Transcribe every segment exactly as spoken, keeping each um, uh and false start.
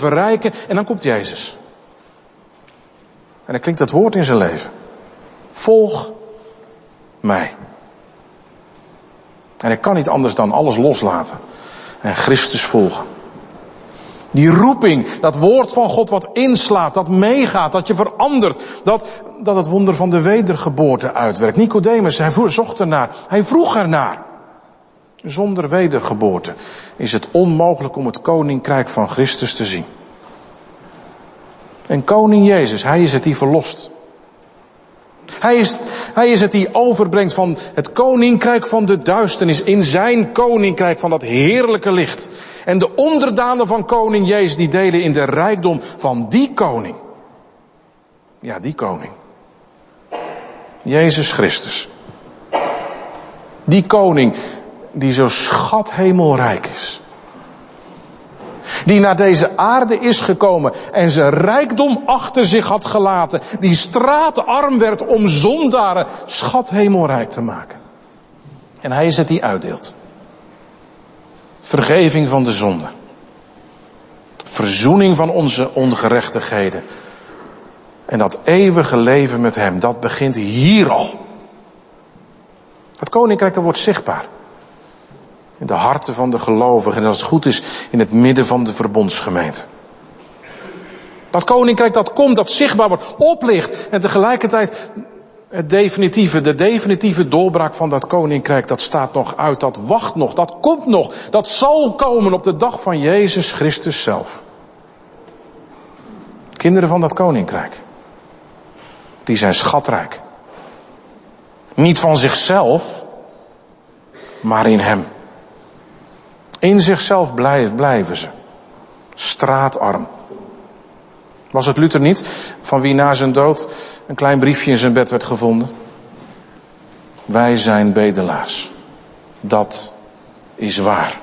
verrijken. En dan komt Jezus. En dan klinkt dat woord in zijn leven. Volg mij. En hij kan niet anders dan alles loslaten. En Christus volgen. Die roeping, dat woord van God wat inslaat, dat meegaat, dat je verandert. Dat, dat het wonder van de wedergeboorte uitwerkt. Nicodemus, hij zocht ernaar. Hij vroeg ernaar. Zonder wedergeboorte is het onmogelijk om het koninkrijk van Christus te zien. En koning Jezus, hij is het die verlost. Hij is, hij is het die overbrengt van het koninkrijk van de duisternis in zijn koninkrijk van dat heerlijke licht. En de onderdanen van koning Jezus die delen in de rijkdom van die koning. Ja, die koning. Jezus Christus. Die koning die zo schathemelrijk is. Die naar deze aarde is gekomen en zijn rijkdom achter zich had gelaten. Die straatarm werd om zondaren schathemelrijk te maken. En hij is het die uitdeelt. Vergeving van de zonde. Verzoening van onze ongerechtigheden. En dat eeuwige leven met hem, dat begint hier al. Het koninkrijk, dat wordt zichtbaar. In de harten van de gelovigen. En als het goed is, in het midden van de verbondsgemeente. Dat koninkrijk dat komt, dat zichtbaar wordt, oplicht. En tegelijkertijd het definitieve, de definitieve doorbraak van dat koninkrijk, dat staat nog uit, dat wacht nog, dat komt nog. Dat zal komen op de dag van Jezus Christus zelf. Kinderen van dat koninkrijk. Die zijn schatrijk. Niet van zichzelf, maar in hem. In zichzelf blijven ze. Straatarm. Was het Luther niet, van wie na zijn dood een klein briefje in zijn bed werd gevonden? Wij zijn bedelaars. Dat is waar.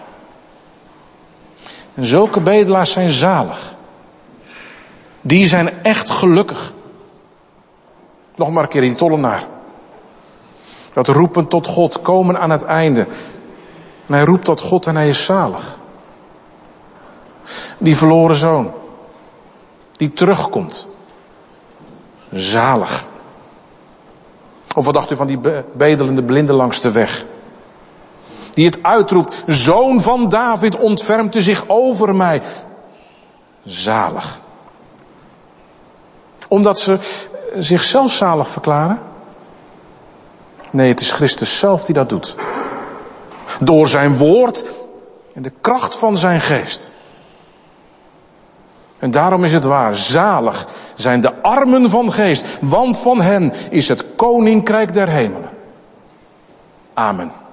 En zulke bedelaars zijn zalig. Die zijn echt gelukkig. Nog maar een keer die tollenaar. Dat roepen tot God, komen aan het einde. En hij roept tot God en hij is zalig. Die verloren zoon. Die terugkomt. Zalig. Of wat dacht u van die bedelende blinde langs de weg? Die het uitroept. Zoon van David, ontfermt u zich over mij. Zalig. Omdat ze zichzelf zalig verklaren? Nee, het is Christus zelf die dat doet. Door zijn woord en de kracht van zijn geest. En daarom is het waar, zalig zijn de armen van geest, want van hen is het koninkrijk der hemelen. Amen.